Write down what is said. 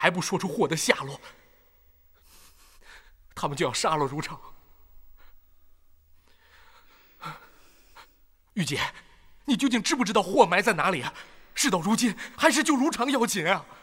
还不说出货的下落，他们就要杀了如常。玉姐，你究竟知不知道货埋在哪里啊？事到如今，还是救如常要紧啊！